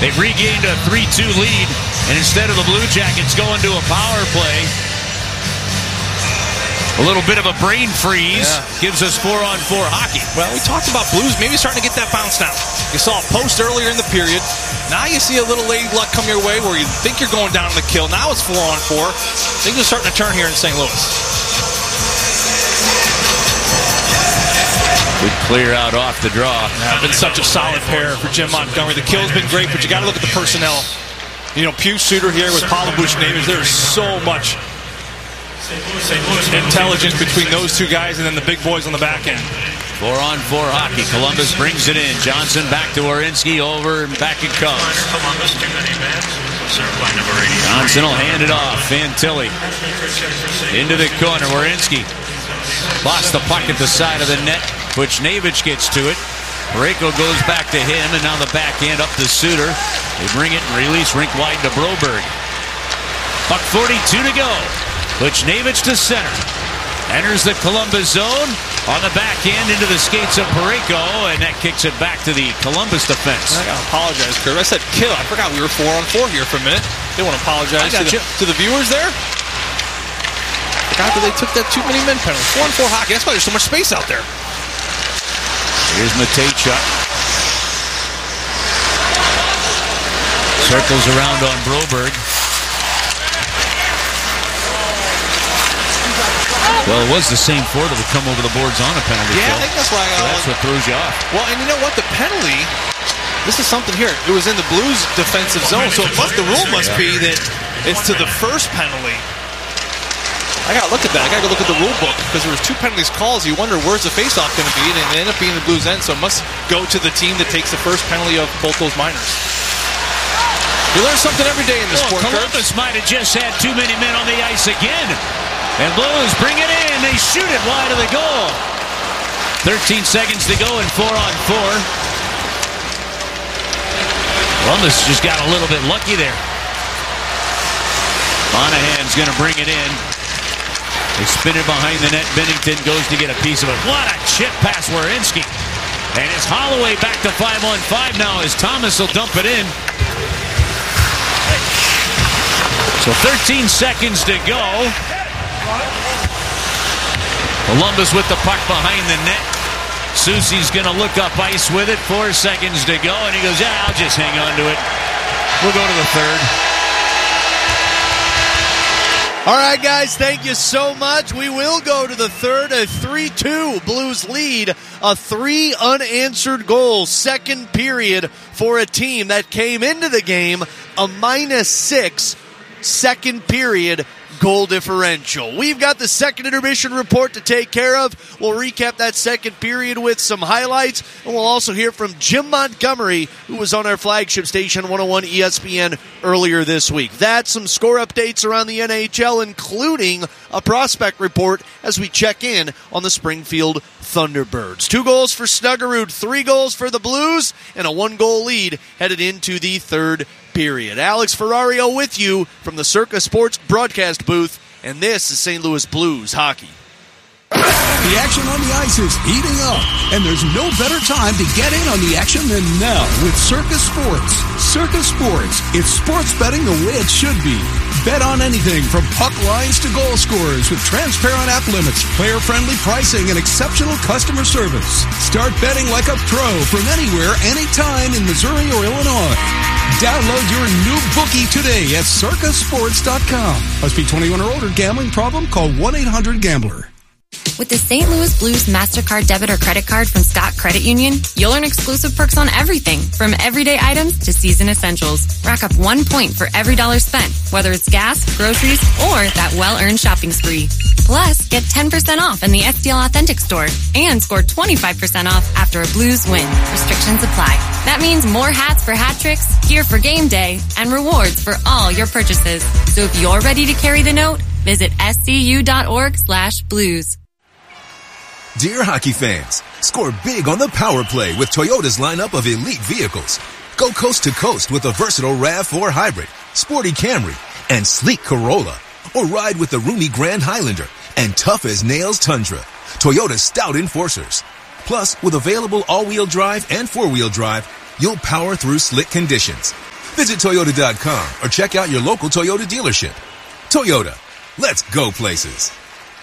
They've regained a 3-2 lead, and instead of the Blue Jackets going to a power play, a little bit of a brain freeze gives us 4-on-4 hockey. Well, we talked about Blues maybe starting to get that bounce now. You saw a post earlier in the period. Now you see a little lady luck come your way where you think you're going down on the kill. Now it's 4-on-4. Things are starting to turn here in St. Louis. Good clear out off the draw. Been such a solid pair for Jim Montgomery. The kill's been great, but you got to look at the personnel. You know, Pius Suter here with Pavel Buchnevich. There's so much intelligence between those two guys and then the big boys on the back end. 4-on-4 hockey. Columbus brings it in. Johnson back to Werenski. Over and back it comes. Johnson will hand it off. Fantilli into the corner. Werenski lost the puck at the side of the net. Buchnevich gets to it. Parayko goes back to him, and now the backhand up to Suter. They bring it and release rink wide to Broberg. Puck 42 to go. Buchnevich to center. Enters the Columbus zone. On the backhand into the skates of Parayko, and that kicks it back to the Columbus defense. I gotta apologize, Kurt. I said kill. I forgot we were 4-on-4 here for a minute. They want to apologize to the viewers there. Forgot that they took that too many men penalty. 4-on-4 hockey. That's why there's so much space out there. Here's Matejchuk. Circles around on Broberg. Well, it was the same four that would come over the boards on a penalty kill. I think that's why. That's what throws you off. Well, and you know what? The penalty, this is something here. It was in the Blues defensive zone, so the rule must be that it's to the first penalty. I got to look at that. I got to go look at the rule book because there was 2 penalties calls. You wonder where's the faceoff going to be, and it ended up being the Blues end, so it must go to the team that takes the first penalty of both those minors. You learn something every day in this sport. Columbus might have just had too many men on the ice again. And Blues bring it in. They shoot it wide of the goal. 13 seconds to go in 4-on-4. Columbus just got a little bit lucky there. Monahan's going to bring it in. They spin it behind the net. Binnington goes to get a piece of it. What a chip pass, Werenski. And it's Holloway back to 5-on-5 now as Thomas will dump it in. So 13 seconds to go. Columbus with the puck behind the net. Soucy's going to look up ice with it. 4 seconds to go, and he goes, yeah, I'll just hang on to it. We'll go to the third. All right, guys, thank you so much. We will go to the third. A 3-2 Blues lead. A 3 unanswered goals. Second period for a team that came into the game a -6 second period goal differential. We've got the second intermission report to take care of. We'll recap that second period with some highlights, and we'll also hear from Jim Montgomery, who was on our flagship station 101 ESPN earlier this week. That's some score updates around the NHL, including a prospect report as we check in on the Springfield Thunderbirds. 2 goals for Snuggerud, 3 goals for the Blues, and a 1-goal lead headed into the third period. Alex Ferrario with you from the Circa Sports broadcast booth, and this is St. Louis Blues hockey. The action on the ice is heating up, and there's no better time to get in on the action than now with Circa Sports. Circa Sports, it's sports betting the way it should be. Bet on anything from puck lines to goal scorers with transparent app limits, player-friendly pricing, and exceptional customer service. Start betting like a pro from anywhere, anytime in Missouri or Illinois. Download your new bookie today at circasports.com. Must be 21 or older. Gambling problem? Call 1-800-GAMBLER. With the St. Louis Blues MasterCard debit or credit card from Scott Credit Union, you'll earn exclusive perks on everything, from everyday items to season essentials. Rack up 1 point for every dollar spent, whether it's gas, groceries, or that well-earned shopping spree. Plus, get 10% off in the STL Authentic store and score 25% off after a Blues win. Restrictions apply. That means more hats for hat tricks, gear for game day, and rewards for all your purchases. So if you're ready to carry the note, visit scu.org/blues. Dear hockey fans, score big on the power play with Toyota's lineup of elite vehicles. Go coast to coast with the versatile RAV4 Hybrid, sporty Camry, and sleek Corolla. Or ride with the roomy Grand Highlander and tough-as-nails Tundra, Toyota's stout enforcers. Plus, with available all-wheel drive and four-wheel drive, you'll power through slick conditions. Visit Toyota.com or check out your local Toyota dealership. Toyota, let's go places.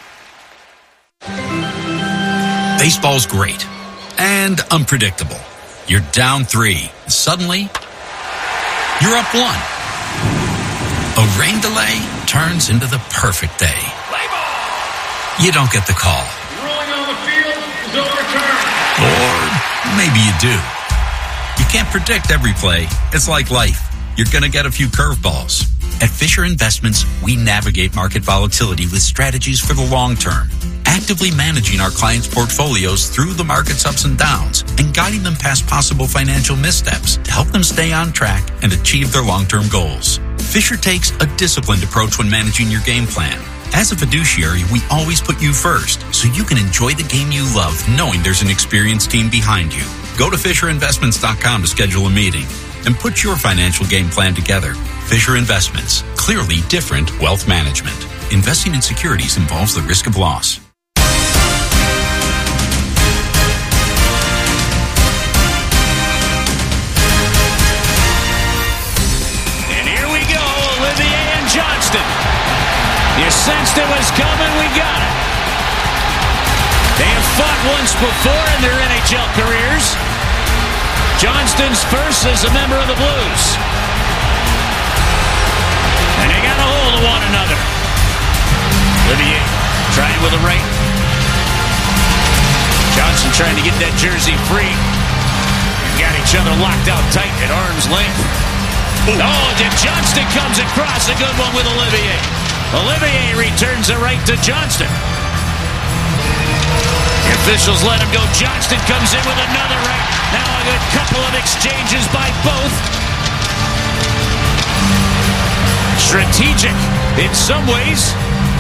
Baseball's great and unpredictable. You're down 3. Suddenly, you're up 1. A rain delay turns into the perfect day. You don't get the call. Ruling on the field is overturned. Or maybe you do. You can't predict every play. It's like life. You're going to get a few curveballs. At Fisher Investments, we navigate market volatility with strategies for the long term, actively managing our clients' portfolios through the market's ups and downs and guiding them past possible financial missteps to help them stay on track and achieve their long-term goals. Fisher takes a disciplined approach when managing your game plan. As a fiduciary, we always put you first, so you can enjoy the game you love knowing there's an experienced team behind you. Go to FisherInvestments.com to schedule a meeting and put your financial game plan together. Fisher Investments. Clearly different wealth management. Investing in securities involves the risk of loss. And here we go, Olivier and Johnston. You sensed it was coming, we got it. They have fought once before in their NHL careers. Johnston's first as a member of the Blues. And they got a hold of one another. Olivier trying with a right. Johnston trying to get that jersey free. Got each other locked out tight at arm's length. Oh, Johnston comes across. A good one with Olivier. Olivier returns the right to Johnston. The officials let him go. Johnston comes in with another right. Now a good couple of exchanges by both. Strategic in some ways.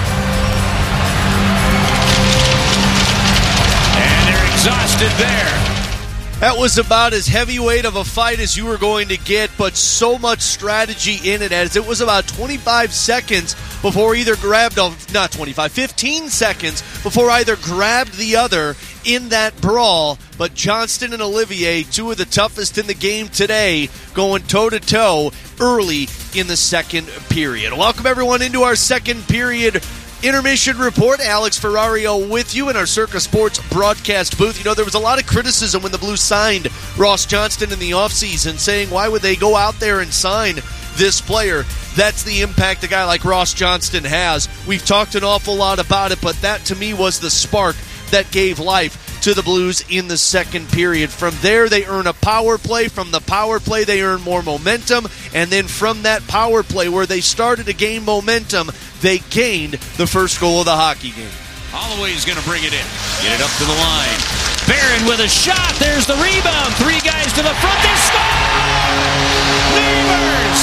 And they're exhausted there. That was about as heavyweight of a fight as you were going to get, but so much strategy in it, as it was about 25 seconds before either grabbed, 15 seconds before either grabbed the other in that brawl. But Johnston and Olivier, two of the toughest in the game today, going toe-to-toe early in the second period. Welcome everyone into our second period intermission report. Alex Ferrario with you in our Circa Sports broadcast booth. You know, there was a lot of criticism when the Blues signed Ross Johnston in the offseason, saying why would they go out there and sign this player? That's the impact a guy like Ross Johnston has. We've talked an awful lot about it, but that to me was the spark that gave life to the Blues in the second period. From there, they earn a power play. From the power play, they earn more momentum. And then from that power play, where they started to gain momentum, they gained the first goal of the hockey game. Holloway's going to bring it in. Get it up to the line. Barron with a shot. There's the rebound. 3 guys to the front. They score! Neighbors!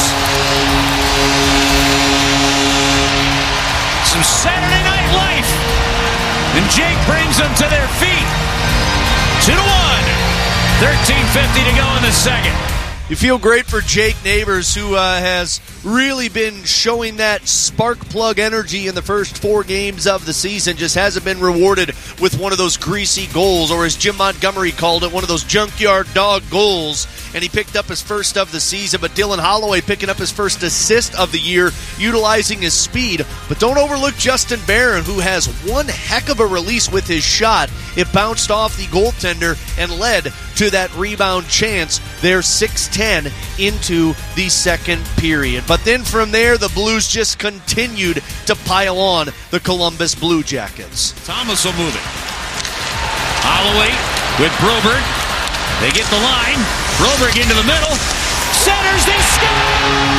Some Saturday Night Life. And Jake brings them to their feet. 2-1. 13:50 to go in the second. You feel great for Jake Neighbors, who has really been showing that spark plug energy in the first 4 games of the season. Just hasn't been rewarded with one of those greasy goals, or as Jim Montgomery called it, one of those junkyard dog goals. And he picked up his first of the season. But Dylan Holloway picking up his first assist of the year, utilizing his speed. But don't overlook Justin Barron, who has one heck of a release with his shot. It bounced off the goaltender and led to that rebound chance. They're 6-10 into the second period. But then from there, the Blues just continued to pile on the Columbus Blue Jackets. Thomas will move it. Holloway with Broberg. They get the line. Broberg into the middle. Centers, they score!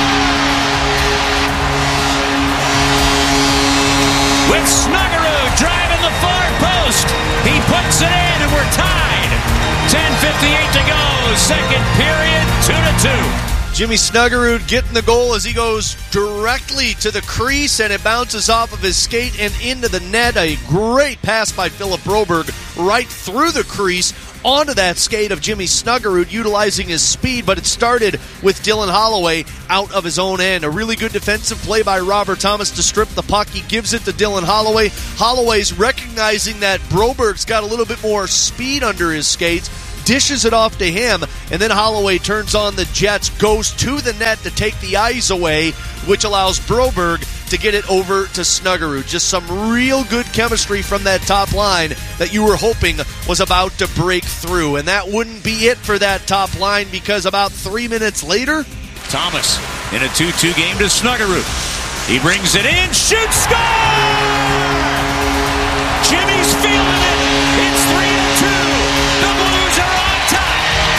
With Snuggerud driving the far post. He puts it in and we're tied. 10:58 to go. Second period, 2-2. Jimmy Snuggerud getting the goal as he goes directly to the crease, and it bounces off of his skate and into the net. A great pass by Philip Broberg right through the crease onto that skate of Jimmy Snuggerud, utilizing his speed, but it started with Dylan Holloway out of his own end. A really good defensive play by Robert Thomas to strip the puck. He gives it to Dylan Holloway. Holloway's recognizing that Broberg's got a little bit more speed under his skates, dishes it off to him, and then Holloway turns on the Jets, goes to the net to take the eyes away, which allows Broberg to get it over to Snuggerud. Just some real good chemistry from that top line that you were hoping was about to break through. And that wouldn't be it for that top line, because about 3 minutes later, Thomas in a 2-2 game to Snuggerud. He brings it in, shoots, score! Jimmy's feeling it. It's 3-2. The Blues are on top.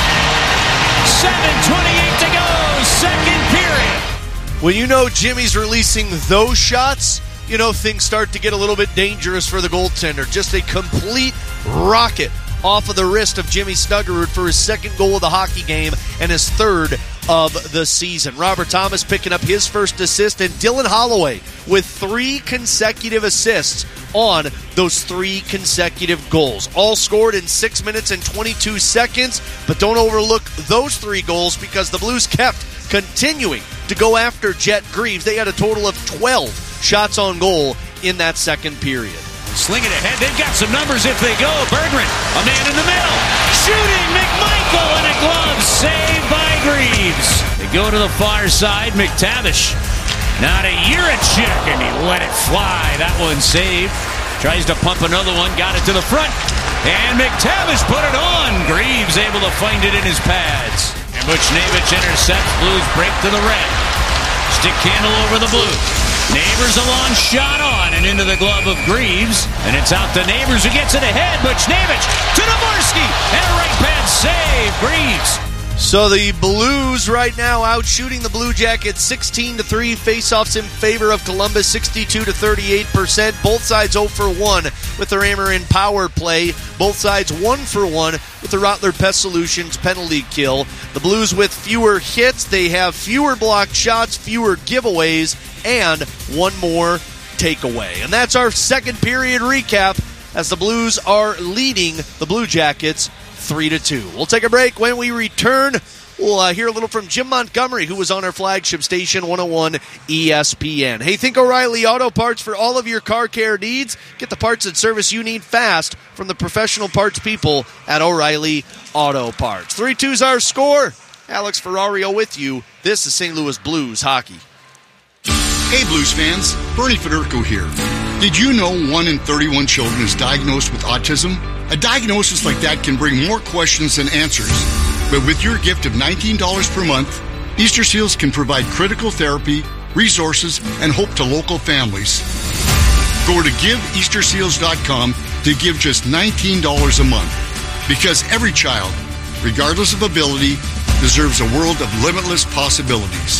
7:28 to go, second period. when you know Jimmy's releasing those shots, you know things start to get a little bit dangerous for the goaltender. Just a complete rocket off of the wrist of Jimmy Snuggerud for his second goal of the hockey game and his third of the season. Robert Thomas picking up his first assist, and Dylan Holloway with 3 consecutive assists on those 3 consecutive goals. All scored in 6 minutes and 22 seconds, but don't overlook those 3 goals because the Blues kept continuing to go after Jet Greaves. They had a total of 12 shots on goal in that second period. Sling it ahead. They've got some numbers if they go. Berggren, a man in the middle. Shooting McMichael, and a glove saved by Greaves. They go to the far side. McTavish. Now to Juracek, and he let it fly. That one saved. Tries to pump another one. Got it to the front. And McTavish put it on. Greaves able to find it in his pads. And Buchnevich intercepts. Blues break to the red. Stick handle over the blue. Neighbors a long shot on and into the glove of Greaves. And it's out to Neighbors who gets it ahead. Buchnevich to Dvorsky. And a right pad save. Greaves. So the Blues right now out shooting the Blue Jackets 16-3. Faceoffs in favor of Columbus 62-38%. Both sides 0 for 1 with their Ameren power play. Both sides 1 for 1 with the Rottler Pest Solutions penalty kill. The Blues with fewer hits. They have fewer blocked shots, fewer giveaways, and 1 more takeaway. And that's our second period recap as the Blues are leading the Blue Jackets 3-2. We'll take a break. When we return, we'll hear a little from Jim Montgomery, who was on our flagship station, 101 ESPN. Hey, think O'Reilly Auto Parts for all of your car care needs. Get the parts and service you need fast from the professional parts people at O'Reilly Auto Parts. 3-2's our score. Alex Ferrario with you. This is St. Louis Blues hockey. Hey, Blues fans. Bernie Federko here. Did you know 1 in 31 children is diagnosed with autism? A diagnosis like that can bring more questions than answers. But with your gift of $19 per month, Easter Seals can provide critical therapy, resources, and hope to local families. Go to GiveEasterSeals.com to give just $19 a month. Because every child, regardless of ability, deserves a world of limitless possibilities.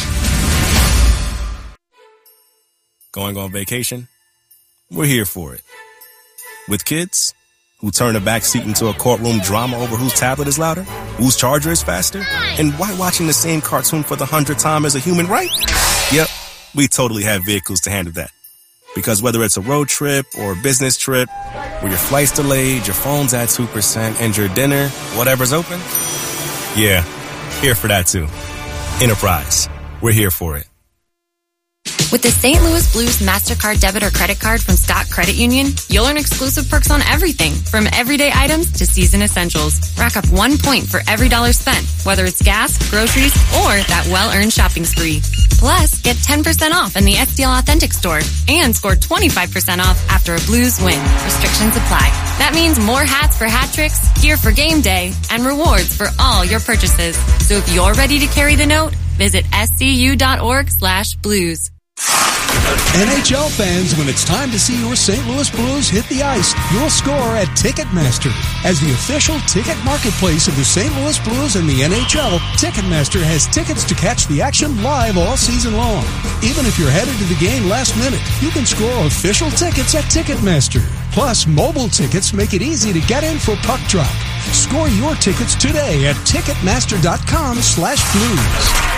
Going on vacation? We're here for it. With kids who turn a back seat into a courtroom drama over whose tablet is louder, whose charger is faster, and why watching the same cartoon for the 100th time is a human right? Yep, we totally have vehicles to handle that. Because whether it's a road trip or a business trip, where your flight's delayed, your phone's at 2%, and your dinner, whatever's open, yeah, here for that too. Enterprise, we're here for it. With the St. Louis Blues MasterCard debit or credit card from Scott Credit Union, you'll earn exclusive perks on everything from everyday items to season essentials. Rack up 1 point for every dollar spent, whether it's gas, groceries, or that well-earned shopping spree. Plus, get 10% off in the STL Authentic store and score 25% off after a Blues win. Restrictions apply. That means more hats for hat tricks, gear for game day, and rewards for all your purchases. So if you're ready to carry the note, visit scu.org/blues. NHL fans, when it's time to see your St. Louis Blues hit the ice, you'll score at Ticketmaster. As the official ticket marketplace of the St. Louis Blues and the NHL, Ticketmaster has tickets to catch the action live all season long. Even if you're headed to the game last minute, you can score official tickets at Ticketmaster. Plus, mobile tickets make it easy to get in for puck drop. Score your tickets today at Ticketmaster.com/blues.